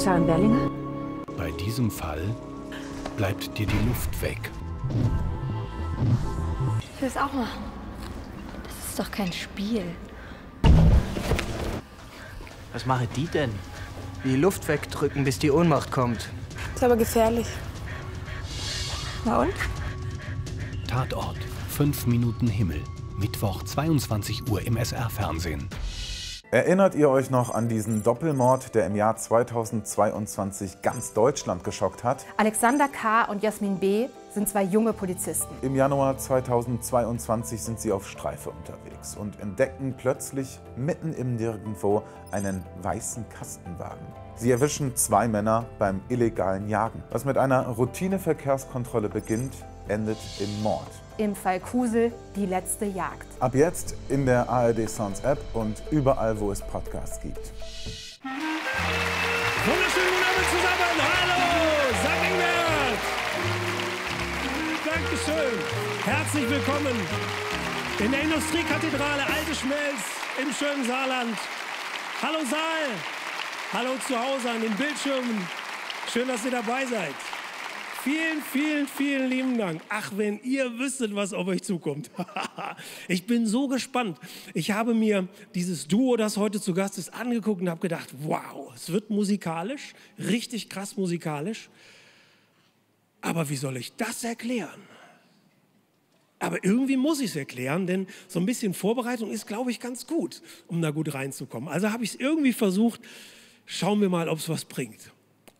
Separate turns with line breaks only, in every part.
Kommissarin Berlinger?
Bei diesem Fall bleibt dir die Luft weg.
Ich will es auch machen. Das ist doch kein Spiel.
Was machen die denn? Die Luft wegdrücken, bis die Ohnmacht kommt.
Ist aber gefährlich.
Na und?
Tatort. 5 Minuten Himmel. Mittwoch, 22 Uhr im SR-Fernsehen.
Erinnert ihr euch noch an diesen Doppelmord, der im Jahr 2022 ganz Deutschland geschockt hat?
Alexander K. und Jasmin B. sind 2 junge Polizisten.
Im Januar 2022 sind sie auf Streife unterwegs und entdecken plötzlich mitten im Nirgendwo einen weißen Kastenwagen. Sie erwischen 2 Männer beim illegalen Jagen. Was mit einer Routineverkehrskontrolle beginnt, endet im Mord.
Im Fall Kusel die letzte Jagd.
Ab jetzt in der ARD Sounds App und überall, wo es Podcasts gibt.
Wunderschönen guten Abend zusammen. Hallo, Sackingbert. Dankeschön. Herzlich willkommen in der Industriekathedrale Alte Schmelz im schönen Saarland. Hallo Saal. Hallo zu Hause an den Bildschirmen. Schön, dass ihr dabei seid. Vielen, vielen, vielen lieben Dank. Ach, wenn ihr wüsstet, was auf euch zukommt. Ich bin so gespannt. Ich habe mir dieses Duo, das heute zu Gast ist, angeguckt und habe gedacht, wow, es wird musikalisch, richtig krass musikalisch. Aber wie soll ich das erklären? Aber irgendwie muss ich es erklären, denn so ein bisschen Vorbereitung ist, glaube ich, ganz gut, um da gut reinzukommen. Also habe ich es irgendwie versucht. Schauen wir mal, ob es was bringt.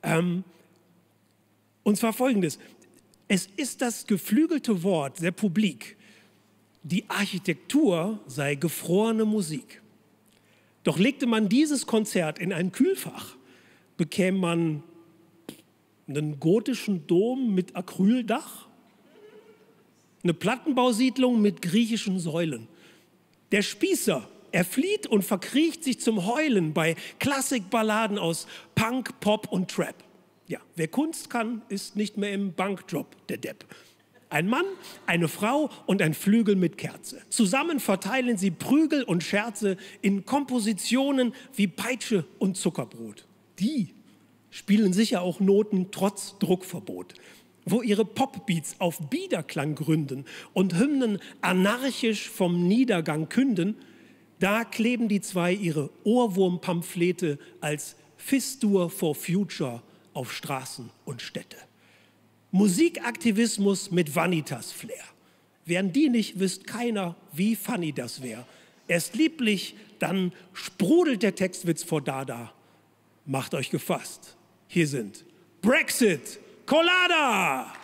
Und zwar Folgendes. Es ist das geflügelte Wort der Publik, die Architektur sei gefrorene Musik. Doch legte man dieses Konzert in ein Kühlfach, bekäme man einen gotischen Dom mit Acryldach, eine Plattenbausiedlung mit griechischen Säulen. Der Spießer, er flieht und verkriecht sich zum Heulen bei Klassikballaden aus Punk, Pop und Trap. Ja, wer Kunst kann, ist nicht mehr im Bankjob der Depp. Ein Mann, eine Frau und ein Flügel mit Kerze. Zusammen verteilen sie Prügel und Scherze in Kompositionen wie Peitsche und Zuckerbrot. Die spielen sicher auch Noten trotz Druckverbot, wo ihre Popbeats auf Biederklang gründen und Hymnen anarchisch vom Niedergang künden. Da kleben die 2 ihre Ohrwurmpamphlete als Fistur for Future auf Straßen und Städte. Musikaktivismus mit Vanitas-Flair. Wären die nicht, wüsst keiner, wie funny das wäre. Erst lieblich, dann sprudelt der Textwitz vor Dada. Macht euch gefasst. Hier sind Brexit, Collada!